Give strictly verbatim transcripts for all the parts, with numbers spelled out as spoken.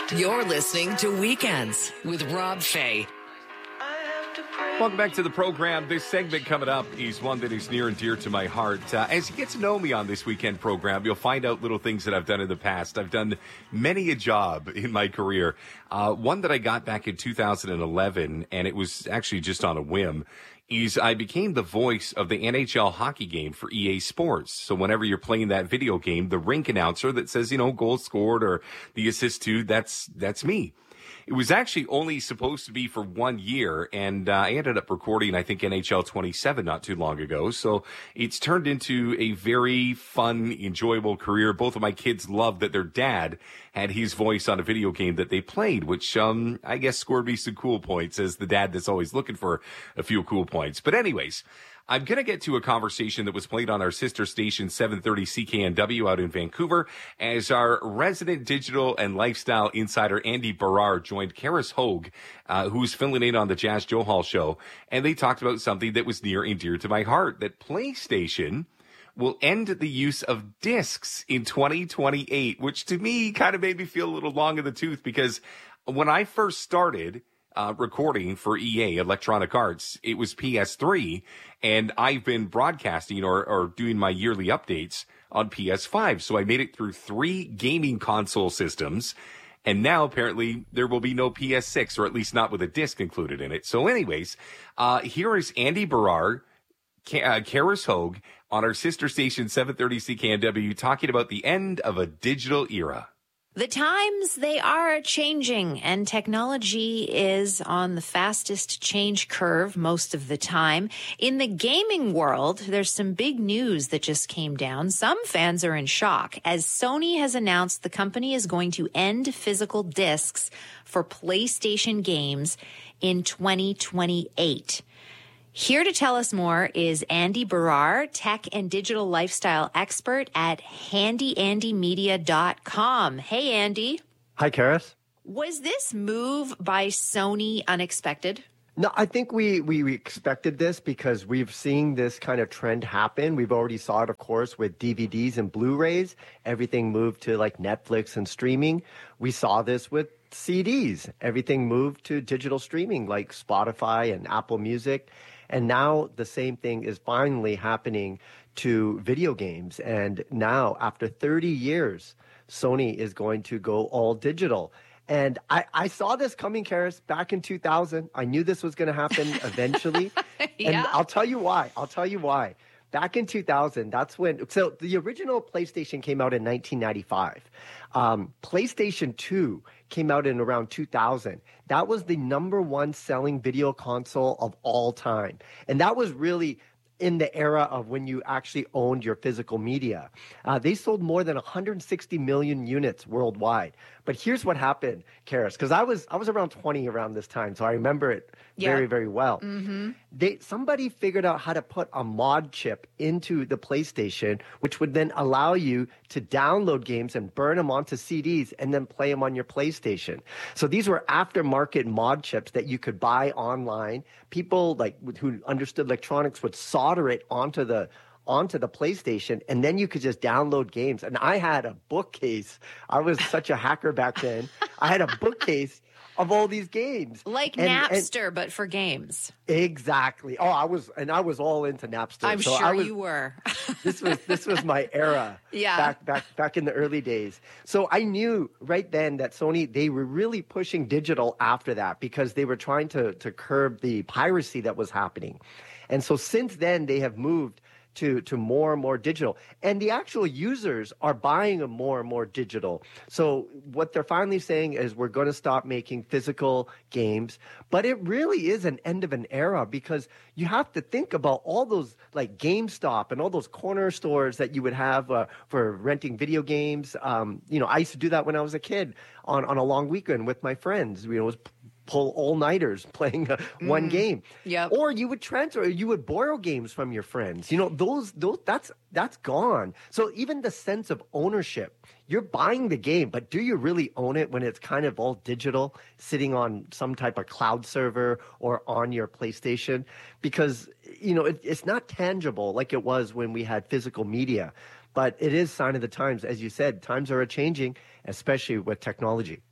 You're listening to Weekends with Rob Fay. Welcome back to the program. This segment coming up is one that is near and dear to my heart. Uh, as you get to know me on this weekend program, you'll find out little things that I've done in the past. I've done many a job in my career. Uh, one that I got back in two thousand eleven, and it was actually just on a whim, is I became the voice of the N H L hockey game for E A Sports. So whenever you're playing that video game, the rink announcer that says, you know, goal scored or the assist to, that's, that's me. It was actually only supposed to be for one year, and uh, I ended up recording, I think, N H L twenty-seven not too long ago. So it's turned into a very fun, enjoyable career. Both of my kids loved that their dad had his voice on a video game that they played, which um, I guess scored me some cool points as the dad that's always looking for a few cool points. But anyways, I'm going to get to a conversation that was played on our sister station, seven thirty C K N W out in Vancouver, as our resident digital and lifestyle insider, Andy Barrar, joined Karis Hogue, uh, who's filling in on the Jazz Johal show. And they talked about something that was near and dear to my heart, that PlayStation will end the use of discs in twenty twenty-eight, which to me kind of made me feel a little long in the tooth, because when I first started Uh, recording for E A, Electronic Arts, it was P S three, and I've been broadcasting or, or doing my yearly updates on P S five. So I made it through three gaming console systems, and now apparently there will be no P S six, or at least not with a disc included in it. So anyways, uh, here is Andy Barrar, K- uh, Karis Hogue on our sister station, seven thirty C K N W, talking about the end of a digital era. The times, they are changing, and technology is on the fastest change curve most of the time. In the gaming world, there's some big news that just came down. Some fans are in shock, as Sony has announced the company is going to end physical discs for PlayStation games in twenty twenty-eight. Here to tell us more is Andy Barrar, tech and digital lifestyle expert at handy andy media dot com. Hey, Andy. Hi, Karis. Was this move by Sony unexpected? No, I think we, we, we expected this because we've seen this kind of trend happen. We've already saw it, of course, with D V Ds and Blu-rays. Everything moved to like Netflix and streaming. We saw this with C Ds. Everything moved to digital streaming like Spotify and Apple Music. And now the same thing is finally happening to video games. And now, after thirty years, Sony is going to go all digital. And I, I saw this coming, Karis, back in two thousand. I knew this was going to happen eventually. Yeah. And I'll tell you why. I'll tell you why. Back in two thousand, that's when, so the original PlayStation came out in nineteen ninety-five. Um, PlayStation two came out in around two thousand. That was the number one selling video console of all time. And that was really in the era of when you actually owned your physical media. Uh, they sold more than one hundred sixty million units worldwide. But here's what happened, Karis, because I was I was around twenty around this time, so I remember it Yeah. very, very well. Mm-hmm. They somebody figured out how to put a mod chip into the PlayStation, which would then allow you to download games and burn them onto C Ds and then play them on your PlayStation. So these were aftermarket mod chips that you could buy online. People like who understood electronics would solder it onto the onto the PlayStation, and then you could just download games. And I had a bookcase. I was such a hacker back then. I had a bookcase of all these games. Like And- and- Napster, but for games. Exactly. Oh, I was, and I was all into Napster. I'm So sure I was, you were. this was this was my era. Yeah. Back back back in the early days. So I knew right then that Sony, they were really pushing digital after that because they were trying to to curb the piracy that was happening. And so since then they have moved to to more and more digital, and the actual users are buying them more and more digital. So what they're finally saying is we're going to stop making physical games, but it really is an end of an era because you have to think about all those like GameStop and all those corner stores that you would have uh, for renting video games. Um, you know, I used to do that when I was a kid on on a long weekend with my friends. You know, it was pull all-nighters playing uh, one Mm. game. Yep. Or you would transfer, you would borrow games from your friends. You know, those those that's that's gone. So even the sense of ownership, you're buying the game, but do you really own it when it's kind of all digital, sitting on some type of cloud server or on your PlayStation? Because, you know, it, it's not tangible like it was when we had physical media. But it is sign of the times. As you said, times are changing, especially with technology.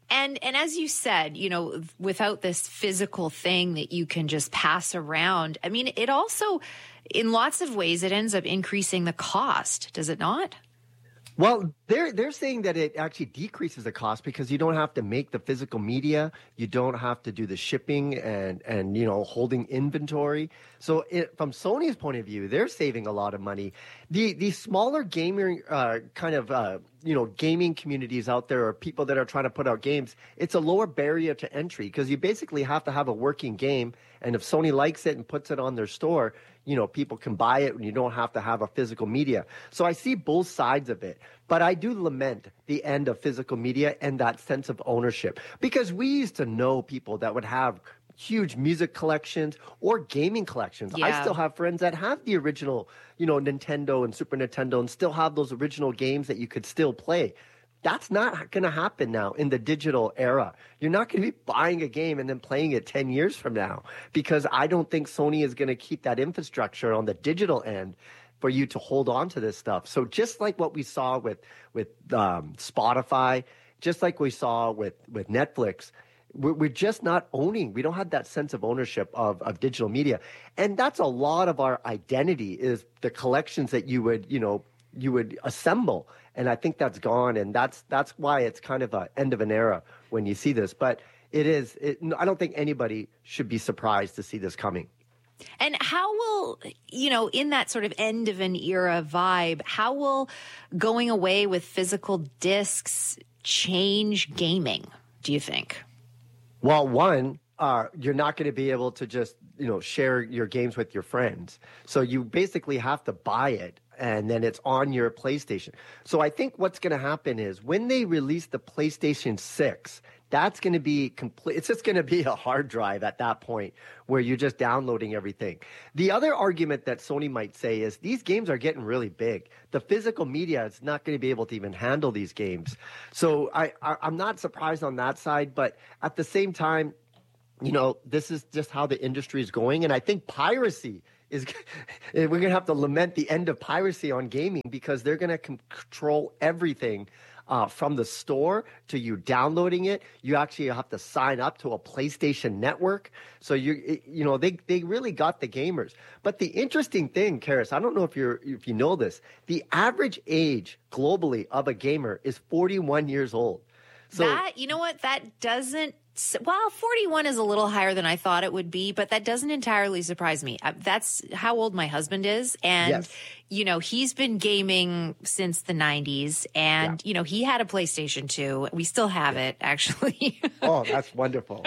And and as you said, you know, without this physical thing that you can just pass around, I mean, it also, in lots of ways, it ends up increasing the cost, does it not? Well, they're they're saying that it actually decreases the cost because you don't have to make the physical media, you don't have to do the shipping and and you know holding inventory. So it, from Sony's point of view, they're saving a lot of money. The the smaller gaming uh, kind of uh, you know gaming communities out there, or people that are trying to put out games, it's a lower barrier to entry because you basically have to have a working game, and if Sony likes it and puts it on their store, you know, people can buy it and you don't have to have a physical media. So I see both sides of it. But I do lament the end of physical media and that sense of ownership, because we used to know people that would have huge music collections or gaming collections. Yeah. I still have friends that have the original, you know, Nintendo and Super Nintendo and still have those original games that you could still play. That's not going to happen now in the digital era. You're not going to be buying a game and then playing it ten years from now, because I don't think Sony is going to keep that infrastructure on the digital end for you to hold on to this stuff. So just like what we saw with with um, Spotify, just like we saw with, with Netflix, we're, we're just not owning. We don't have that sense of ownership of, of digital media. And that's a lot of our identity, is the collections that you would, you know, you would assemble. And I think that's gone. And that's that's why it's kind of an end of an era when you see this. But it is, it, I don't think anybody should be surprised to see this coming. And how will, you know, in that sort of end of an era vibe, how will going away with physical discs change gaming, do you think? Well, one, uh, you're not going to be able to just, you know, share your games with your friends. So you basically have to buy it, and then it's on your PlayStation. So I think what's going to happen is when they release the PlayStation six, that's going to be complete. It's just going to be a hard drive at that point where you're just downloading everything. The other argument that Sony might say is these games are getting really big. The physical media is not going to be able to even handle these games. So I, I, I'm not surprised on that side. But at the same time, you know, this is just how the industry is going. And I think piracy is, we're going to have to lament the end of piracy on gaming, because they're going to control everything. Uh, from the store to you downloading it. You actually have to sign up to a PlayStation Network. So you you know they they really got the gamers. But the interesting thing, Karis, I don't know if you're if you know this, the average age globally of a gamer is forty-one years old. So that, you know what, that doesn't, well, forty-one is a little higher than I thought it would be, but that doesn't entirely surprise me. That's how old my husband is. And, yes. you know, he's been gaming since the nineties, and, yeah. you know, he had a PlayStation two. We still have yeah. it, actually. Oh, that's wonderful.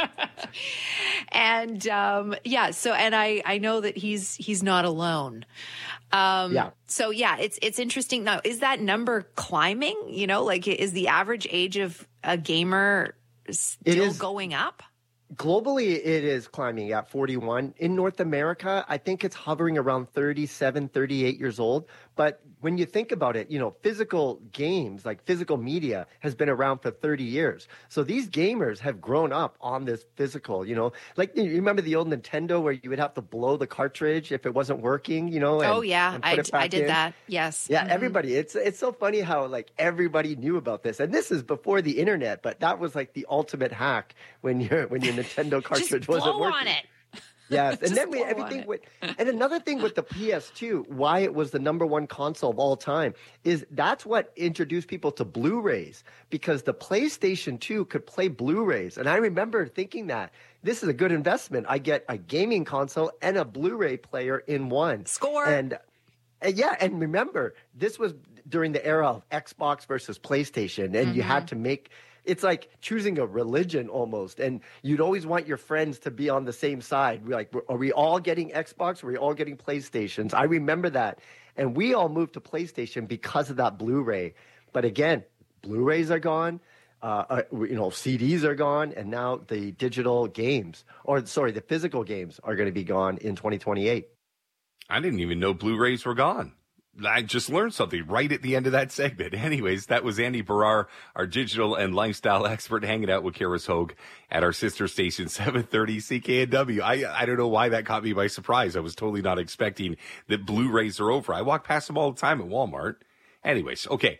And, um, yeah, so, and I, I know that he's, he's not alone. Um, yeah. So yeah, it's, it's interesting. Now, is that number climbing? You know, like, is the average age of a gamer still going up? Globally, it is climbing at forty-one. In North America, I think it's hovering around thirty-seven, thirty-eight years old. But when you think about it, you know, physical games, like physical media, has been around for thirty years. So these gamers have grown up on this physical, you know, like you remember the old Nintendo where you would have to blow the cartridge if it wasn't working, you know? And, oh, yeah. I, I did in. that. Yes. Yeah, mm-hmm. everybody. It's it's so funny how like everybody knew about this. And this is before the internet, but that was like the ultimate hack when you're when your Nintendo cartridge wasn't working. On it. Yes, and then we everything with, and another thing with the P S two, why it was the number one console of all time, is that's what introduced people to Blu-rays, because the PlayStation two could play Blu-rays, and I remember thinking that this is a good investment. I get a gaming console and a Blu-ray player in one. Score. And, and yeah, and remember, this was during the era of Xbox versus PlayStation, and mm-hmm. you had to make. It's like choosing a religion almost. And you'd always want your friends to be on the same side. We're like, are we all getting Xbox? Are we all getting PlayStations? I remember that. And we all moved to PlayStation because of that Blu-ray. But again, Blu-rays are gone. Uh, uh, you know, C Ds are gone. And now the digital games, or sorry, the physical games are going to be gone in twenty twenty-eight. I didn't even know Blu-rays were gone. I just learned something right at the end of that segment. Anyways, that was Andy Barrar, our digital and lifestyle expert, hanging out with Karis Hogue at our sister station, seven thirty C K N W. I I don't know why that caught me by surprise. I was totally not expecting that Blu-rays are over. I walk past them all the time at Walmart. Anyways, okay.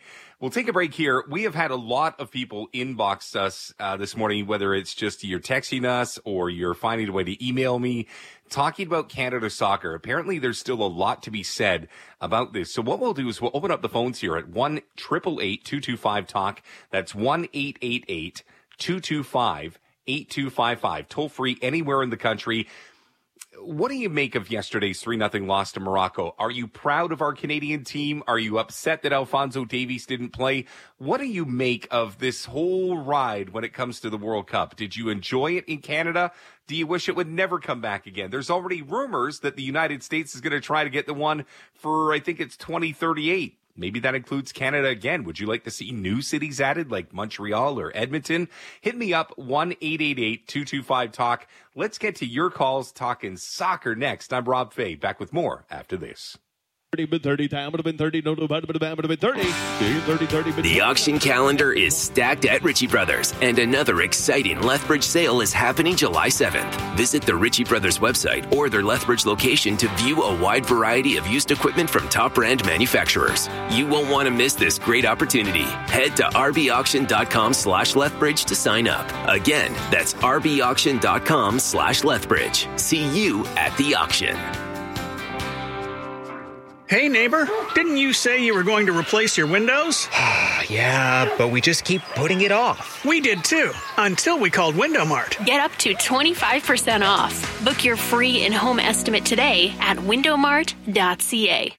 We'll take a break here. We have had a lot of people inbox us uh, this morning, whether it's just you're texting us or you're finding a way to email me, talking about Canada soccer. Apparently, there's still a lot to be said about this. So what we'll do is we'll open up the phones here at one eight eight eight, two two five, talk. That's one eight eight eight, two two five, eight two five five. Toll free anywhere in the country. What do you make of yesterday's three nothing loss to Morocco? Are you proud of our Canadian team? Are you upset that Alphonso Davies didn't play? What do you make of this whole ride when it comes to the World Cup? Did you enjoy it in Canada? Do you wish it would never come back again? There's already rumors that the United States is going to try to get the one for, I think it's twenty thirty-eight. Maybe that includes Canada again. Would you like to see new cities added like Montreal or Edmonton? Hit me up, one eight eight eight, two two five, talk. Let's get to your calls talking soccer next. I'm Rob Fay, back with more after this. thirty, time would have been thirty, no, no, would have been thirty, thirty, thirty. The auction calendar is stacked at Ritchie Brothers, and another exciting Lethbridge sale is happening July seventh. Visit the Ritchie Brothers website or their Lethbridge location to view a wide variety of used equipment from top brand manufacturers. You won't want to miss this great opportunity. Head to rbauction.com slash Lethbridge to sign up. Again, that's rbauction.com slash Lethbridge. See you at the auction. Hey, neighbor, didn't you say you were going to replace your windows? Yeah, but we just keep putting it off. We did too, until we called Window Mart. Get up to twenty-five percent off. Book your free in-home estimate today at window mart dot c a.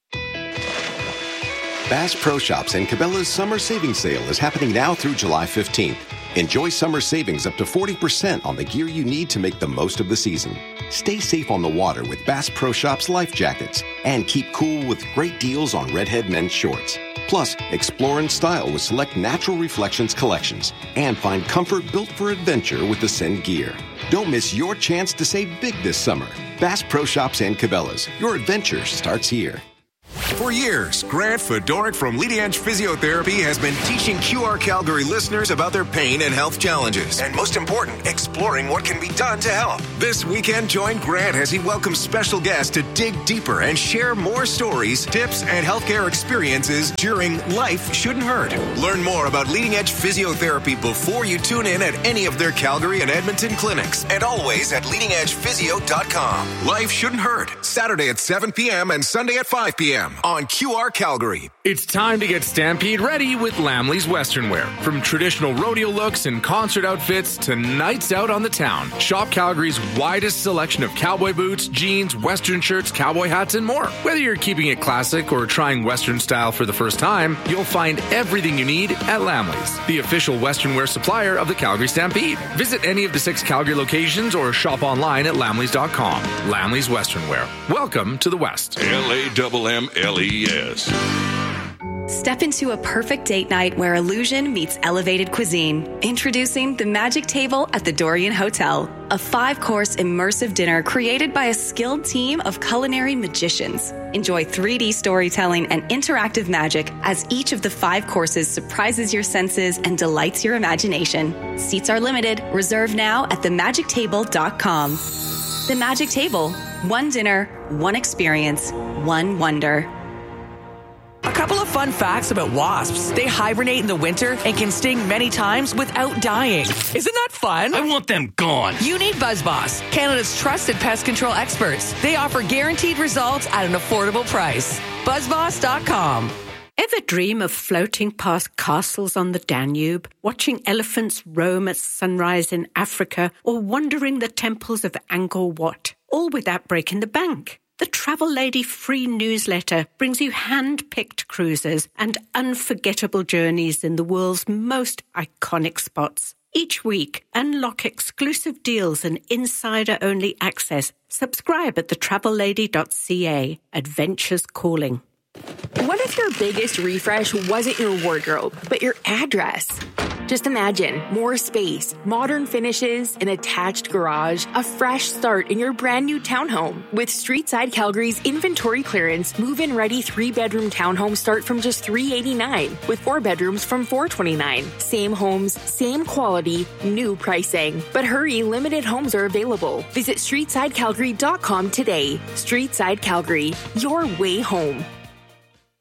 Bass Pro Shops and Cabela's Summer Savings Sale is happening now through July fifteenth. Enjoy summer savings up to forty percent on the gear you need to make the most of the season. Stay safe on the water with Bass Pro Shops life jackets and keep cool with great deals on Redhead men's shorts. Plus, explore in style with select Natural Reflections collections and find comfort built for adventure with Ascend gear. Don't miss your chance to save big this summer. Bass Pro Shops and Cabela's. Your adventure starts here. For years, Grant Fedoruk from Leading Edge Physiotherapy has been teaching Q R Calgary listeners about their pain and health challenges. And most important, exploring what can be done to help. This weekend, join Grant as he welcomes special guests to dig deeper and share more stories, tips, and healthcare experiences during Life Shouldn't Hurt. Learn more about Leading Edge Physiotherapy before you tune in at any of their Calgary and Edmonton clinics. And always at leading edge physio dot com. Life Shouldn't Hurt. Saturday at seven p.m. and Sunday at five p.m. on Q R Calgary. It's time to get Stampede ready with Lamley's Western Wear. From traditional rodeo looks and concert outfits to nights out on the town, shop Calgary's widest selection of cowboy boots, jeans, Western shirts, cowboy hats, and more. Whether you're keeping it classic or trying Western style for the first time, you'll find everything you need at Lamley's, the official Western wear supplier of the Calgary Stampede. Visit any of the six Calgary locations or shop online at lamleys dot com. Lamley's Western Wear. Welcome to the West. L A M M L E S. Step into a perfect date night where illusion meets elevated cuisine. Introducing the Magic Table at the Dorian Hotel, a five-course immersive dinner created by a skilled team of culinary magicians. Enjoy three D storytelling and interactive magic as each of the five courses surprises your senses and delights your imagination. Seats are limited. Reserve now at the magic table dot com. The Magic Table. One dinner, one experience, one wonder. A couple of fun facts about wasps. They hibernate in the winter and can sting many times without dying. Isn't that fun? I want them gone. You need BuzzBoss, Canada's trusted pest control experts. They offer guaranteed results at an affordable price. buzz boss dot com. Ever dream of floating past castles on the Danube, watching elephants roam at sunrise in Africa, or wandering the temples of Angkor Wat, all without breaking the bank? The Travel Lady free newsletter brings you hand-picked cruises and unforgettable journeys in the world's most iconic spots. Each week, unlock exclusive deals and insider-only access. Subscribe at the travel lady dot c a. Adventures calling. What if your biggest refresh wasn't your wardrobe, but your address? Just imagine more space, modern finishes, an attached garage, a fresh start in your brand new townhome. With Streetside Calgary's inventory clearance, move-in ready three-bedroom townhomes start from just three hundred eighty-nine dollars, with four bedrooms from four hundred twenty-nine dollars. Same homes, same quality, new pricing. But hurry, limited homes are available. Visit streetside calgary dot com today. Streetside Calgary, your way home.